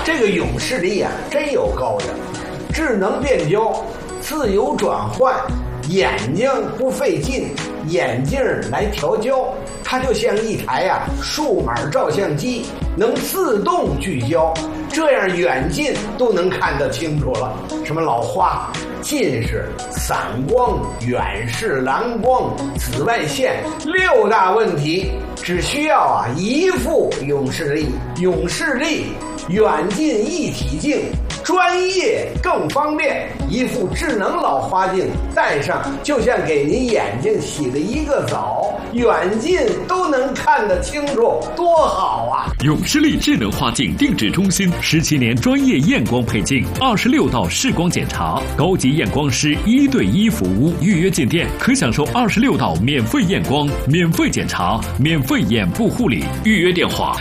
这个永视力啊，真有高的，智能变焦，自由转换，眼睛不费劲，眼镜来调焦，它就像一台数码照相机，能自动聚焦，这样远近都能看得清楚了。什么老花、近视、散光、远视、蓝光、紫外线6大问题，只需要一副永视力。永视力远近一体镜，专业更方便，一副智能老花镜戴上就像给您眼睛洗了一个澡，远近都能看得清楚，多好啊！ 永视力智能花镜定制中心17年专业验光配镜，26道视光检查，高级验光师1对1服务，预约进店可享受26道免费验光、免费检查、免费眼部护理。预约电话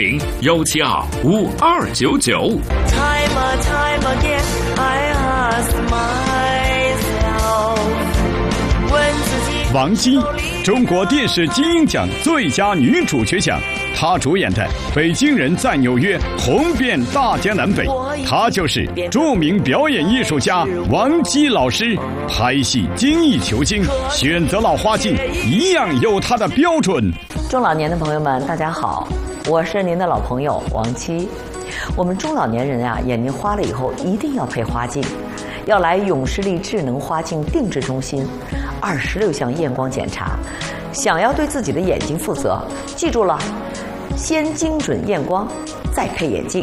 400-172-5299。 Time again, I ask myself. 问自己。 王姬，中国电视金鹰奖最佳女主角奖，她主演的《北京人在纽约》红遍大江南北。她就是著名表演艺术家王姬老师。拍戏精益求精，选择老花镜一样有她的标准。 中老年的朋友们，大家好，我是您的老朋友王姬。我们中老年人眼睛花了以后一定要配花镜，要来永视力智能花镜定制中心，26项验光检查。想要对自己的眼睛负责，记住了，先精准验光，再配眼镜。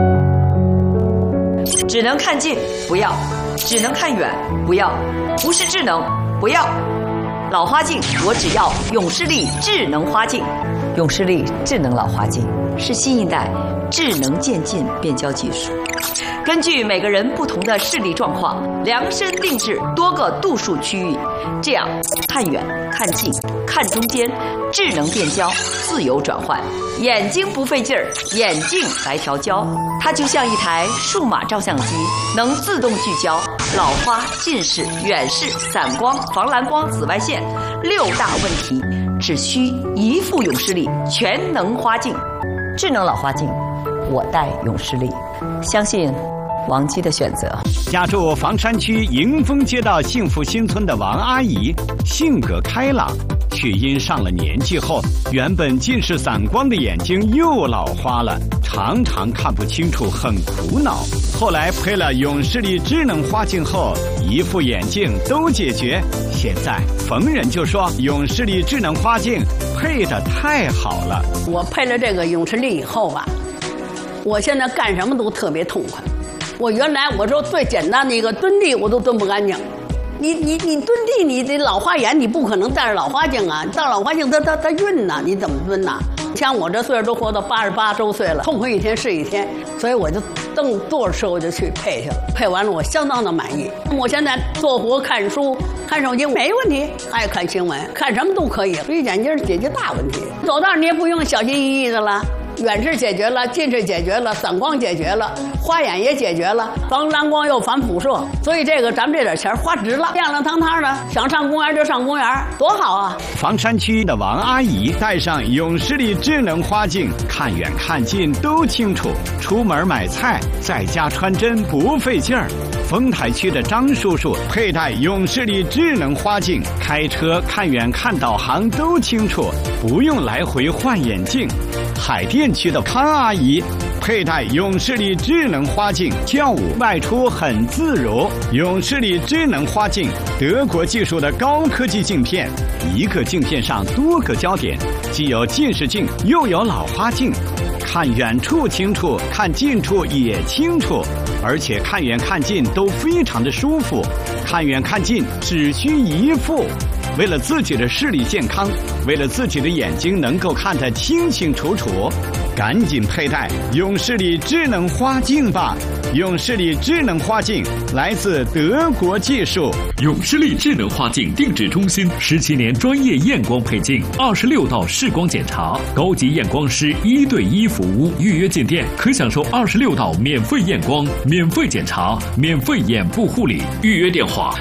只能看近不要，只能看远不要，不是智能不要。老花镜我只要永视力智能花镜。永视力智能老花镜是新一代智能渐进变焦技术，根据每个人不同的视力状况，量身定制多个度数区域，这样看远、看近、看中间，智能变焦，自由转换，眼睛不费劲儿，眼镜来调焦，它就像一台数码照相机，能自动聚焦老花、近视、远视、散光、防蓝光、紫外线6大问题，只需一副永视力全能花镜。智能老花镜，我戴永视力，相信王姬的选择。 家住房山区迎丰街道幸福新村的王阿姨，性格开朗，却因上了年纪后，原本近视散光的眼睛又老花了，常常看不清楚，很苦恼。后来配了永视力智能花镜后，一副眼镜都解决。现在逢人就说永视力智能花镜配得太好了。 我配了这个永视力以后吧，我现在干什么都特别痛快。我原来我说最简单的一个蹲地我都蹲不干净，你蹲地，你这老花眼你不可能戴着老花镜啊，戴老花镜它晕呐，你怎么蹲呐？像我这岁数都活到88周岁了，痛快一天是一天，所以我就坐着车我就去配去了，配完了我相当的满意。我现在做活看书看手机没问题，爱看新闻看什么都可以，所以眼镜解决大问题。走道你也不用小心翼翼的了，远视解决了，近视解决了，散光解决了，花眼也解决了，防蓝光又防辐射，所以这个咱们这点钱花值了，亮亮堂堂的，想上公园就上公园，多好啊！ 房山区的王阿姨戴上永视力智能花镜，看远看近都清楚，出门买菜在家穿针不费劲儿。丰台区的张叔叔佩戴永视力智能花镜，开车看远看导航都清楚，不用来回换眼镜。海淀区的康阿姨佩戴永视力智能花镜，跳舞外出很自如。永视力智能花镜，德国技术的高科技镜片，一个镜片上多个焦点，既有近视镜又有老花镜，看远处清楚，看近处也清楚，而且看远看近都非常的舒服。看远看近只需一副。为了自己的视力健康，为了自己的眼睛能够看得清清楚楚，赶紧佩戴永视力智能花镜吧！永视力智能花镜来自德国技术。 永视力智能花镜定制中心17年专业验光配镜，26道视光检查，高级验光师1对1服务，预约进店可享受26道免费验光、免费检查、免费眼部护理。预约电话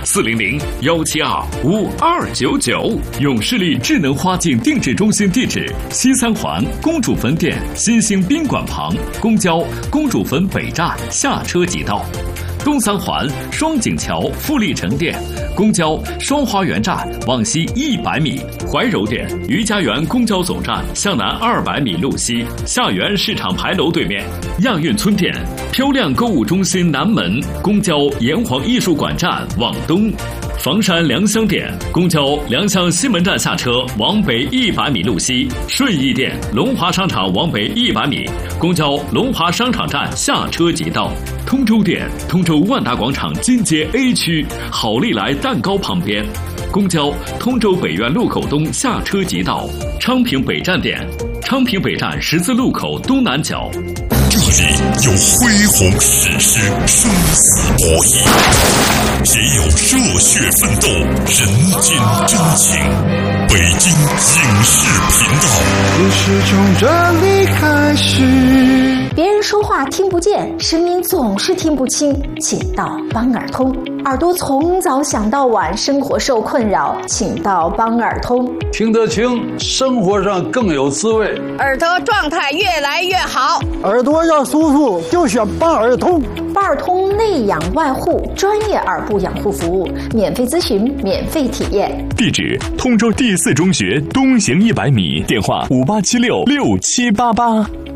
400-172-5299。永视力智能花镜定制中心地址：西三环公主坟店新兴宾馆旁，公交公主坟北站下车即到。东三环双井桥富力城店，公交双花园站往西100米；怀柔店余家园公交总站向南200米路西，下园市场牌楼对面；亚运村店漂亮购物中心南门，公交炎黄艺术馆站往东。房山良乡店公交良乡西门站下车往北100米路西，顺义店龙华商场往北100米，公交龙华商场站下车即到。通州店通州万达广场金街 A 区好利来蛋糕旁边，公交通州北苑路口东下车即到。昌平北站店昌平北站十字路口东南角。 这里有恢宏史诗，生死博弈，也有热血奋斗，人间真情。北京影视频道， 故事从这里开始。 别人说话听不见，声音总是听不清，请到帮耳通。耳朵从早想到晚，生活受困扰，请到帮耳通。 听得清，生活上更有滋味， 耳朵状态越来越好。 耳朵要舒服，就选帮耳通。 帮耳通内养外护，专业耳部养护服务，免费咨询，免费体验。 地址：通州第4中学东行100米，电话58766788。